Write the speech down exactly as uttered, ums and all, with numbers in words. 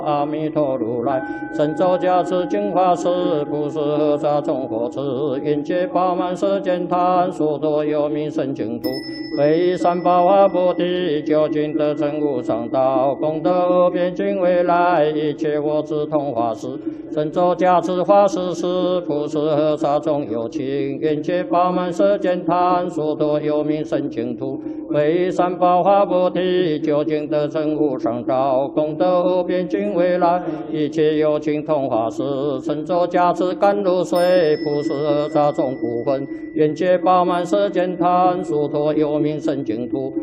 阿弥陀如来，神咒加持净法师，不是何沙众火持，愿界饱满世间贪，所多有名圣净土，为三宝华菩提，究竟得成无上道，功德无边尽未来，一切我智同法师，神咒加持法师时，不是何沙众有情，愿界饱满世间贪，所多有名圣净土，为三宝华菩提，究竟得成无上道，功德无边尽未来，一切有情同法师，神咒加持甘露水，不是何沙众不分，愿界饱满世间贪，所托有名圣净土。